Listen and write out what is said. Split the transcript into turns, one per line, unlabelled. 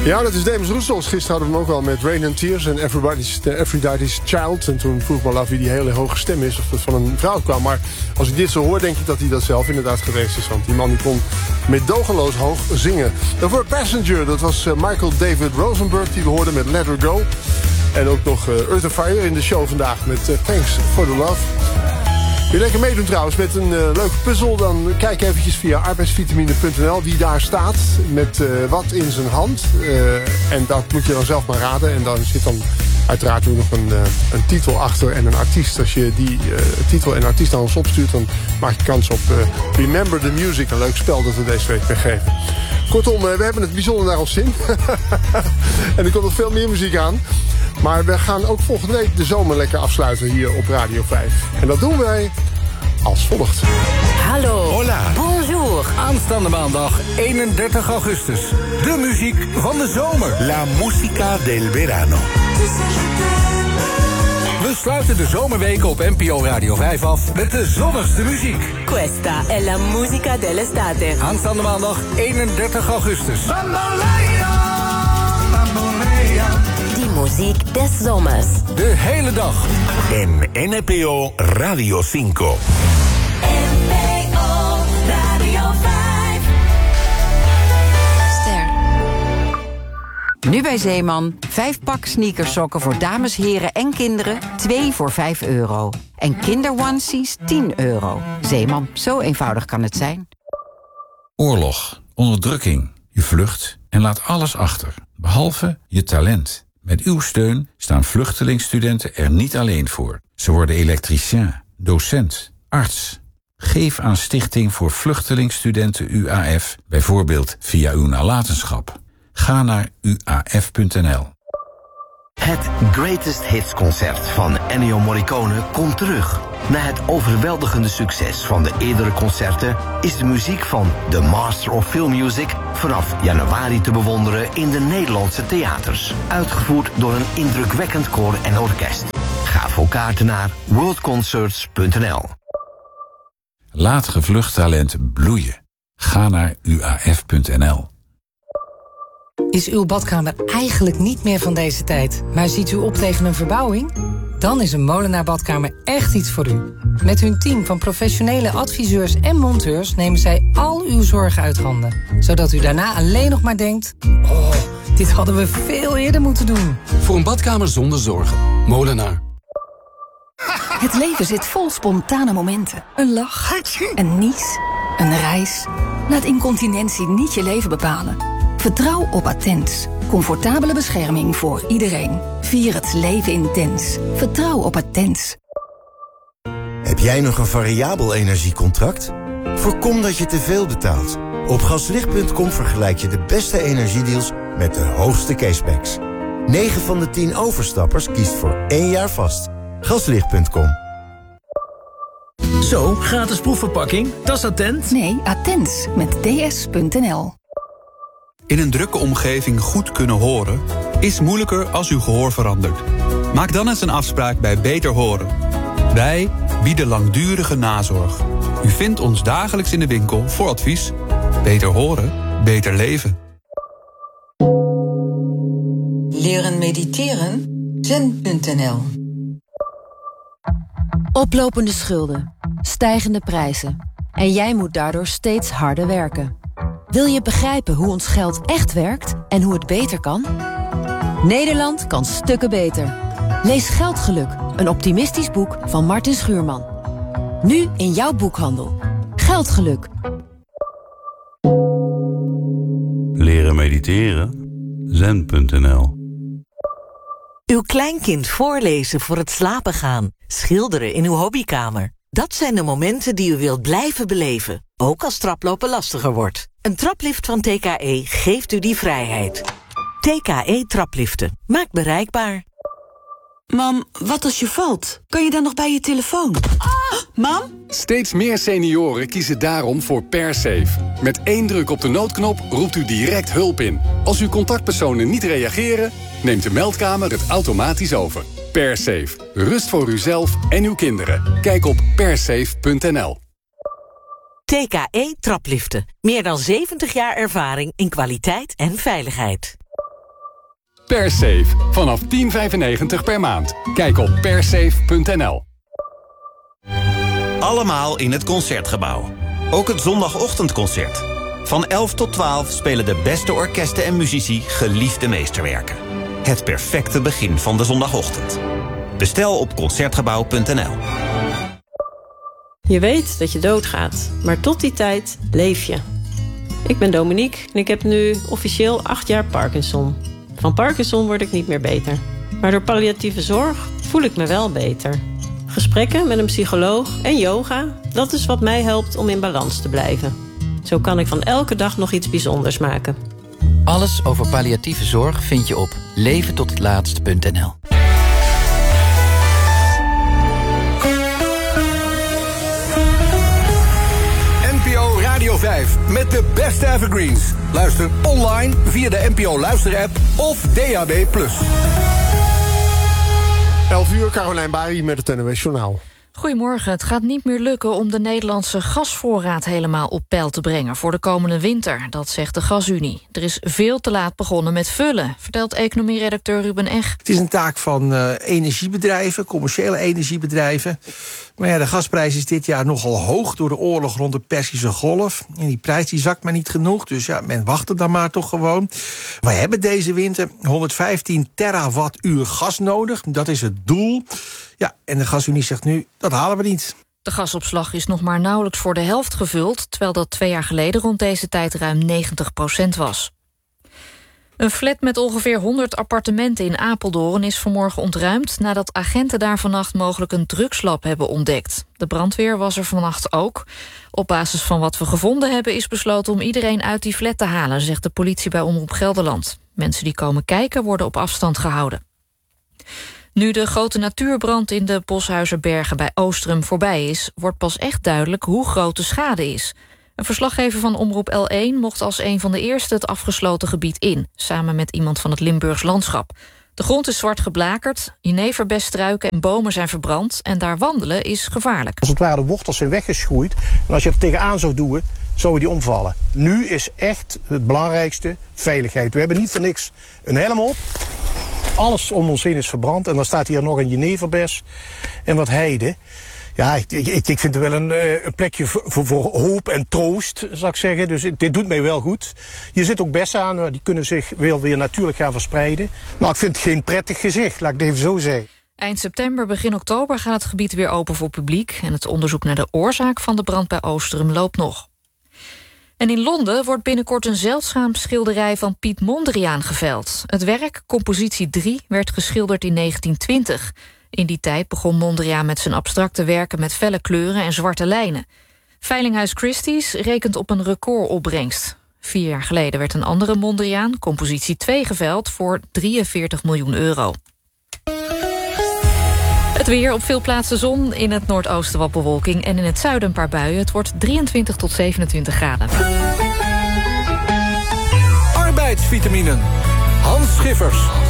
Ja, dat is Demis Roussos. Gisteren hadden we hem ook al met Rain and Tears en Everybody's Child. En toen vroeg ik me af wie die hele hoge stem is, of dat van een vrouw kwam. Maar als ik dit zo hoor, denk ik dat hij dat zelf inderdaad geweest is. Want die man die kon meedogenloos hoog zingen. Daarvoor Passenger, dat was Michael David Rosenberg die we hoorden met Let Her Go. En ook nog Earth & Fire in de show vandaag met Thanks for the Love. Wil je lekker meedoen trouwens met een leuke puzzel? Dan kijk eventjes via arbeidsvitamine.nl wie daar staat met wat in zijn hand. En dat moet je dan zelf maar raden. En dan zit dan uiteraard ook nog een titel achter en een artiest. Als je die titel en artiest aan ons opstuurt, dan maak je kans op Remember the Music. Een leuk spel dat we deze week weggeven. Kortom, we hebben het bijzonder naar ons zin. En er komt nog veel meer muziek aan. Maar we gaan ook volgende week de zomer lekker afsluiten hier op Radio 5. En dat doen wij als volgt.
Hallo.
Hola.
Bonjour.
Aanstaande maandag 31 augustus. De muziek van de zomer.
La música del verano.
We sluiten de zomerweken op NPO Radio 5 af met de zonnigste muziek.
Questa è la musica dell'estate.
Aanstaande maandag 31 augustus.
Die muziek des zomers.
De hele dag.
En NPO Radio 5.
NPO Radio 5.
Ster. Nu bij Zeeman. 5 pak sneakersokken voor dames, heren en kinderen. 2 voor €5. En kinderonesies €10. Zeeman, zo eenvoudig kan het zijn.
Oorlog, onderdrukking, je vlucht en laat alles achter, behalve je talent. Met uw steun staan vluchtelingenstudenten er niet alleen voor. Ze worden elektricien, docent, arts. Geef aan Stichting voor Vluchtelingenstudenten UAF, bijvoorbeeld via uw nalatenschap. Ga naar uaf.nl.
Het Greatest Hits concert van Ennio Morricone komt terug. Na het overweldigende succes van de eerdere concerten is de muziek van The Master of Film Music vanaf januari te bewonderen in de Nederlandse theaters. Uitgevoerd door een indrukwekkend koor en orkest. Ga voor kaarten naar worldconcerts.nl.
Laat gevlucht talent bloeien. Ga naar uaf.nl.
Is uw badkamer eigenlijk niet meer van deze tijd, maar ziet u op tegen een verbouwing? Dan is een Molenaar Badkamer echt iets voor u. Met hun team van professionele adviseurs en monteurs nemen zij al uw zorgen uit handen. Zodat u daarna alleen nog maar denkt: oh, dit hadden we veel eerder moeten doen.
Voor een badkamer zonder zorgen. Molenaar.
Het leven zit vol spontane momenten. Een lach, een nies, een reis. Laat incontinentie niet je leven bepalen. Vertrouw op Attens. Comfortabele bescherming voor iedereen. Vier het leven intens. Vertrouw op Attens.
Heb jij nog een variabel energiecontract? Voorkom dat je te veel betaalt. Op gaslicht.com vergelijk je de beste energiedeals met de hoogste cashbacks. 9 van de 10 overstappers kiest voor 1 jaar vast. Gaslicht.com.
Zo, gratis proefverpakking. Dat is Attent?
Nee, Attens met ds.nl.
In een drukke omgeving goed kunnen horen is moeilijker als uw gehoor verandert. Maak dan eens een afspraak bij Beter Horen. Wij bieden langdurige nazorg. U vindt ons dagelijks in de winkel voor advies. Beter horen, beter leven.
Leren mediteren? Zen.nl.
Oplopende schulden, stijgende prijzen. En jij moet daardoor steeds harder werken. Wil je begrijpen hoe ons geld echt werkt en hoe het beter kan? Nederland kan stukken beter. Lees Geldgeluk, een optimistisch boek van Martin Schuurman. Nu in jouw boekhandel. Geldgeluk.
Leren mediteren? Zen.nl.
Uw kleinkind voorlezen voor het slapen gaan. Schilderen in uw hobbykamer. Dat zijn de momenten die u wilt blijven beleven. Ook als traplopen lastiger wordt. Een traplift van TKE geeft u die vrijheid. TKE Trapliften. Maakt bereikbaar.
Mam, wat als je valt? Kan je dan nog bij je telefoon? Mam?
Steeds meer senioren kiezen daarom voor PerSafe. Met 1 druk op de noodknop roept u direct hulp in. Als uw contactpersonen niet reageren, neemt de meldkamer het automatisch over. PerSafe. Rust voor uzelf en uw kinderen. Kijk op persafe.nl.
TKE Trapliften. Meer dan 70 jaar ervaring in kwaliteit en veiligheid.
Persafe. Vanaf €10,95 per maand. Kijk op persafe.nl.
Allemaal in het Concertgebouw. Ook het zondagochtendconcert. Van 11 tot 12 spelen de beste orkesten en muzici geliefde meesterwerken. Het perfecte begin van de zondagochtend. Bestel op Concertgebouw.nl.
Je weet dat je doodgaat, maar tot die tijd leef je. Ik ben Dominique en ik heb nu officieel 8 jaar Parkinson. Van Parkinson word ik niet meer beter. Maar door palliatieve zorg voel ik me wel beter. Gesprekken met een psycholoog en yoga, dat is wat mij helpt om in balans te blijven. Zo kan ik van elke dag nog iets bijzonders maken.
Alles over palliatieve zorg vind je op leventothetlaatst.nl.
NPO Radio 5 met de beste evergreens. Luister online via de NPO Luisterapp of DAB+.
11 uur, Carolijn Bari met het NOS Journaal.
Goedemorgen. Het gaat niet meer lukken om de Nederlandse gasvoorraad helemaal op peil te brengen voor de komende winter. Dat zegt de Gasunie. Er is veel te laat begonnen met vullen, vertelt economieredacteur Ruben Eg.
Het is een taak van energiebedrijven, commerciële energiebedrijven. Maar ja, de gasprijs is dit jaar nogal hoog door de oorlog rond de Perzische Golf. En die prijs die zakt maar niet genoeg, dus ja, men wacht er dan maar toch gewoon. Wij hebben deze winter 115 terawattuur gas nodig. Dat is het doel. Ja, en de Gasunie zegt nu, dat halen we niet.
De gasopslag is nog maar nauwelijks voor de helft gevuld, terwijl dat 2 jaar geleden rond deze tijd ruim 90% was. Een flat met ongeveer 100 appartementen in Apeldoorn is vanmorgen ontruimd nadat agenten daar vannacht mogelijk een drugslab hebben ontdekt. De brandweer was er vannacht ook. Op basis van wat we gevonden hebben is besloten om iedereen uit die flat te halen, zegt de politie bij Omroep Gelderland. Mensen die komen kijken worden op afstand gehouden. Nu de grote natuurbrand in de Boshuizerbergen bij Oostrum voorbij is, wordt pas echt duidelijk hoe groot de schade is. Een verslaggever van Omroep L1 mocht als een van de eerste het afgesloten gebied in, samen met iemand van het Limburgs landschap. De grond is zwart geblakerd, jeneverbesstruiken en bomen zijn verbrand en daar wandelen is gevaarlijk.
Als het ware de wortels zijn weggeschroeid en als je er tegenaan zou duwen, zou die omvallen. Nu is echt het belangrijkste veiligheid. We hebben niet voor niks een helm op. Alles om ons heen is verbrand en dan staat hier nog een jeneverbes en wat heide. Ja, ik vind het wel een plekje voor hoop en troost, zou ik zeggen. Dus dit doet mij wel goed. Je zit ook bessen aan, die kunnen zich wel weer natuurlijk gaan verspreiden. Maar ik vind het geen prettig gezicht, laat ik het even zo zeggen.
Eind september, begin oktober gaat het gebied weer open voor publiek. En het onderzoek naar de oorzaak van de brand bij Oostrum loopt nog. En in Londen wordt binnenkort een zeldzaam schilderij van Piet Mondriaan geveild. Het werk, compositie 3, werd geschilderd in 1920. In die tijd begon Mondriaan met zijn abstracte werken met felle kleuren en zwarte lijnen. Veilinghuis Christie's rekent op een recordopbrengst. 4 jaar geleden werd een andere Mondriaan, compositie 2, geveild voor €43 miljoen. Het weer, op veel plaatsen zon, in het noordoosten wat bewolking en in het zuiden een paar buien. Het wordt 23 tot 27 graden.
Arbeidsvitaminen. Hans Schiffers.